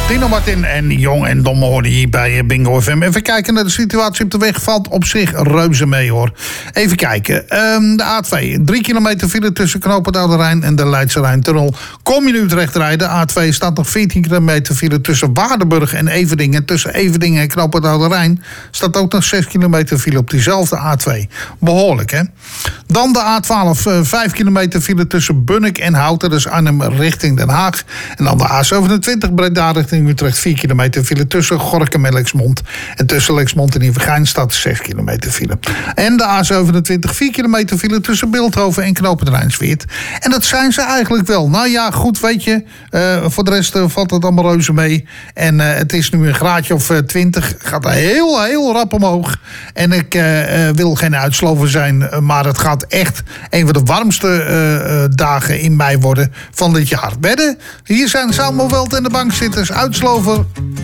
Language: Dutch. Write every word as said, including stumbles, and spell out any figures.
Dino Martin en Jong en Dom hoorde hier bij Bingo F M. Even kijken naar de situatie op de weg. Valt op zich reuze mee, hoor. Even kijken. Um, de A twee. Drie kilometer file tussen Knooppunt Oude Rijn en de Leidse Rijntunnel. Kom je nu Utrecht rijden. A twee staat nog veertien kilometer file tussen Waardenburg en Everdingen. Tussen Everdingen en Knooppunt Oude Rijn staat ook nog zes kilometer file op diezelfde A twee. Behoorlijk, hè? Dan de A twaalf. Uh, vijf kilometer file tussen Bunnik en Houten. Dat is Arnhem richting Den Haag. En dan de A zevenentwintig. Breda richting Utrecht. vier kilometer file tussen Gorinchem en Lexmond. En tussen Lexmond en Nieuwegein staat zes kilometer file. En de A zevenentwintig. vier kilometer file tussen Bilthoven en Knooppunt Rijnsweert. En dat zijn ze eigenlijk wel. Nou ja, goed, weet je. Uh, voor de rest uh, valt het allemaal reuze mee. En uh, het is nu een graadje of uh, twintig. Gaat heel, heel rap omhoog. En ik uh, uh, wil geen uitslover zijn. Uh, maar het gaat echt een van de warmste uh, uh, dagen in mei worden van dit jaar. Wedden? Hier zijn Samuel Welt en de bankzitters. Uitslover.